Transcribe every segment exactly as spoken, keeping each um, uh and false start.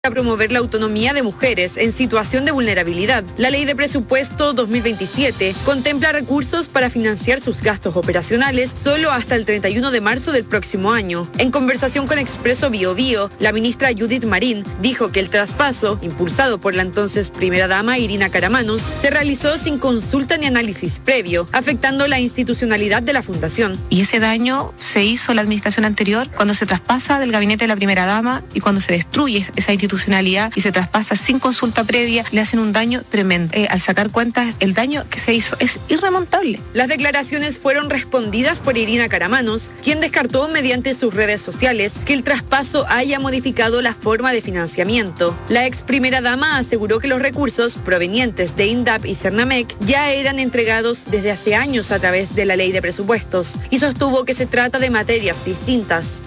A promover la autonomía de mujeres en situación de vulnerabilidad. La Ley de Presupuesto dos mil veintisiete contempla recursos para financiar sus gastos operacionales solo hasta el treinta y uno de marzo del próximo año. En conversación con Expreso Bio Bio, la ministra Judith Marín dijo que el traspaso, impulsado por la entonces primera dama Irina Karamanos, se realizó sin consulta ni análisis previo, afectando la institucionalidad de la fundación. Y ese daño se hizo en la administración anterior cuando se traspasa del gabinete de la primera dama y cuando se destruye esa institucionalidad y se traspasa sin consulta previa, le hacen un daño tremendo. Eh, al sacar cuentas, el daño que se hizo es irremontable. Las declaraciones fueron respondidas por Irina Karamanos, quien descartó mediante sus redes sociales que el traspaso haya modificado la forma de financiamiento. La ex primera dama aseguró que los recursos provenientes de INDAP y Cernamec ya eran entregados desde hace años a través de la Ley de Presupuestos y sostuvo que se trata de materias distintas.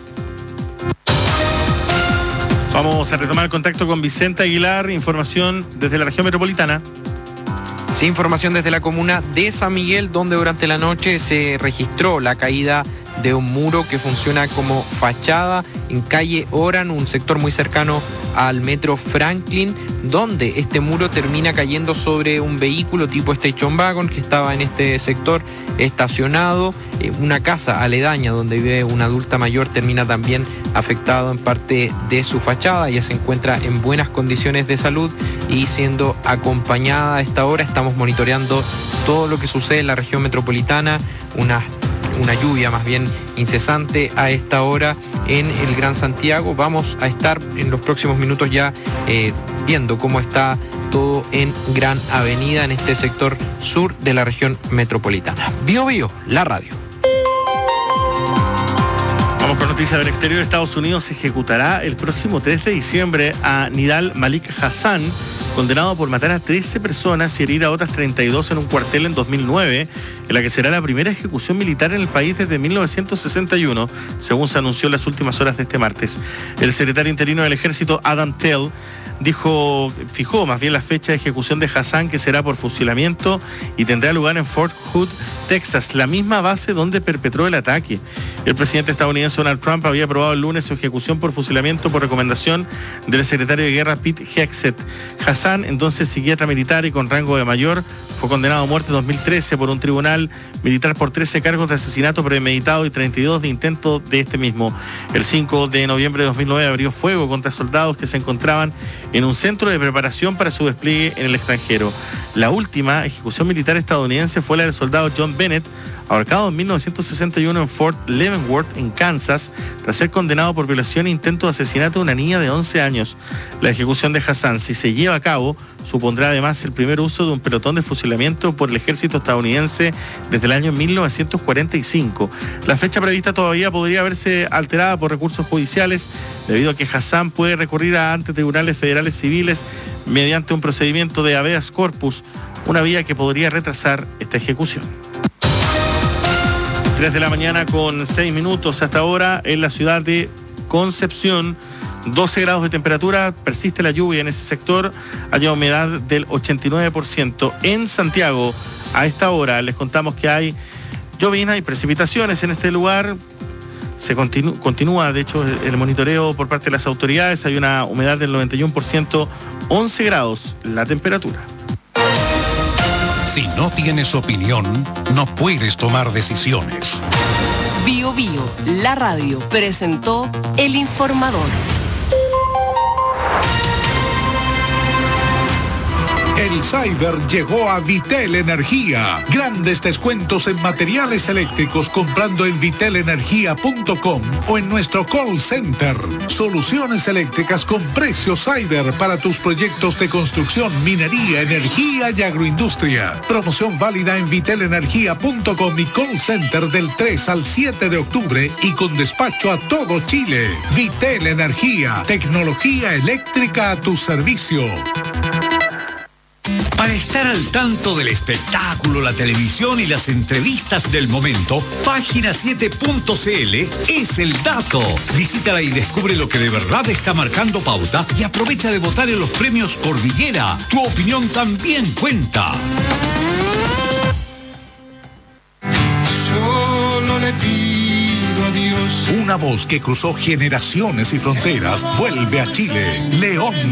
Vamos a retomar el contacto con Vicente Aguilar, información desde la región metropolitana. Sí, información desde la comuna de San Miguel, donde durante la noche se registró la caída de un muro que funciona como fachada en calle Oran, un sector muy cercano al metro Franklin, donde este muro termina cayendo sobre un vehículo tipo Station Wagon que estaba en este sector estacionado. Eh, una casa aledaña donde vive una adulta mayor termina también afectado en parte de su fachada. Ella se encuentra en buenas condiciones de salud y siendo acompañada a esta hora. Estamos monitoreando todo lo que sucede en la región metropolitana, una una lluvia más bien incesante a esta hora en el Gran Santiago. Vamos a estar en los próximos minutos ya eh, viendo cómo está todo en Gran Avenida, en este sector sur de la región metropolitana. Bio Bio, la radio. Vamos con noticias del exterior. Estados Unidos ejecutará el próximo tres de diciembre a Nidal Malik Hassan, condenado por matar a trece personas y herir a otras treinta y dos en un cuartel en dos mil nueve, en la que será la primera ejecución militar en el país desde mil novecientos sesenta y uno, según se anunció en las últimas horas de este martes. El secretario interino del ejército, Adam Tell, dijo, fijó más bien la fecha de ejecución de Hassan, que será por fusilamiento y tendrá lugar en Fort Hood, Texas, la misma base donde perpetró el ataque. El presidente estadounidense Donald Trump había aprobado el lunes su ejecución por fusilamiento por recomendación del secretario de guerra Pete Hegseth. Hassan, entonces psiquiatra militar y con rango de mayor, fue condenado a muerte en dos mil trece por un tribunal militar por trece cargos de asesinato premeditado y treinta y dos de intento de este mismo. El cinco de noviembre de dos mil nueve abrió fuego contra soldados que se encontraban en un centro de preparación para su despliegue en el extranjero. La última ejecución militar estadounidense fue la del soldado John Bennett, ahorcado en mil novecientos sesenta y uno en Fort Leavenworth, en Kansas, tras ser condenado por violación e intento de asesinato de una niña de once años. La ejecución de Hassan, si se lleva a cabo, supondrá además el primer uso de un pelotón de fusilamiento por el ejército estadounidense desde el año mil novecientos cuarenta y cinco. La fecha prevista todavía podría verse alterada por recursos judiciales, debido a que Hassan puede recurrir a ante tribunales federales civiles mediante un procedimiento de habeas corpus, una vía que podría retrasar esta ejecución. tres de la mañana con seis minutos hasta ahora en la ciudad de Concepción. doce grados de temperatura, persiste la lluvia en ese sector, hay humedad del ochenta y nueve por ciento. En Santiago, a esta hora, les contamos que hay llovizna y precipitaciones en este lugar. Se continu- continúa, de hecho, el, el monitoreo por parte de las autoridades. Hay una humedad del noventa y uno por ciento, once grados la temperatura. Si no tienes opinión, no puedes tomar decisiones. Bio Bio, la radio, presentó El Informador. El Cyber llegó a Vitel Energía. Grandes descuentos en materiales eléctricos comprando en vitel energía punto com o en nuestro call center. Soluciones eléctricas con precios Cyber para tus proyectos de construcción, minería, energía y agroindustria. Promoción válida en vitel energía punto com y call center del tres al siete de octubre y con despacho a todo Chile. Vitel Energía, tecnología eléctrica a tu servicio. Para estar al tanto del espectáculo, la televisión y las entrevistas del momento, página siete punto c l es el dato. Visítala y descubre lo que de verdad está marcando pauta y aprovecha de votar en los premios Cordillera. Tu opinión también cuenta. Solo le pido a Dios Una voz que cruzó generaciones y fronteras vuelve a Chile. León